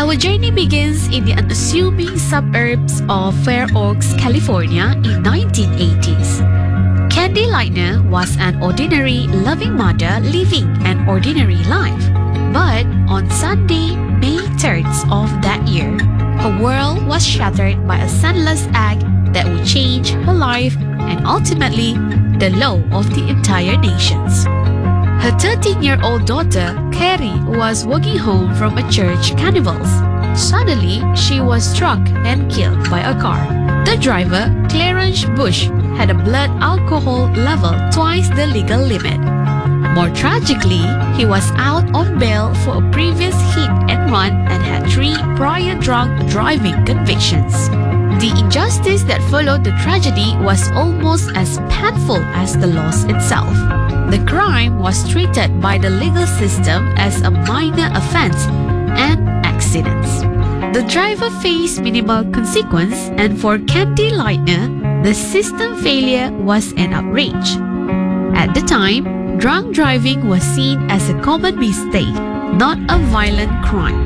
Our journey begins in the unassuming suburbs of Fair Oaks, California in 1980s. Candy Lightner was an ordinary, loving mother living an ordinary life. But on Sunday, May 3rd of that year, her world was shattered by a senseless act that would change her life and ultimately the law of the entire nations. Her 13-year-old daughter, Carrie, was walking home from a church carnivals. Suddenly, she was struck and killed by a car. The driver, Clarence Bush, had a blood alcohol level twice the legal limit. More tragically, he was out on bail for a previous hit and run and had 3 prior drunk driving convictions. The injustice that followed the tragedy was almost as painful as the loss itself. The crime was treated by the legal system as a minor offense and accidents. The driver faced minimal consequence, and for Candy Lightner, the system failure was an outrage. At the time, drunk driving was seen as a common mistake, not a violent crime.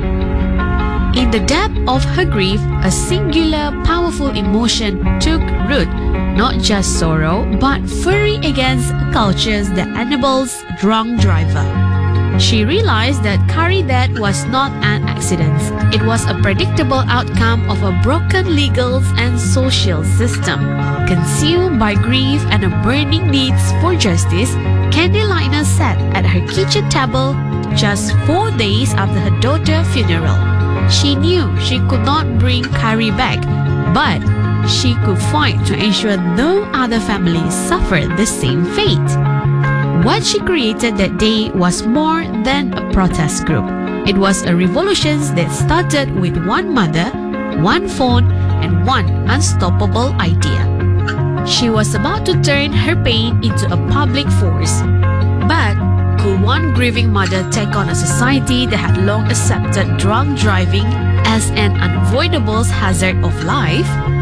In the depth of her grief, a singular, powerful emotion took root, not just sorrow, but fury against cultures that enables drunk driver. She realized that Carrie's death was not an accident. It was a predictable outcome of a broken legal and social system. Consumed by grief and a burning need for justice, Candy Lightner sat at her kitchen table just 4 days after her daughter's funeral. She knew she could not bring Carrie back, but she could fight to ensure no other families suffered the same fate. What she created that day was more than a protest group. It was a revolution that started with one mother, one phone, and one unstoppable idea. She was about to turn her pain into a public force. But could one grieving mother take on a society that had long accepted drunk driving as an unavoidable hazard of life?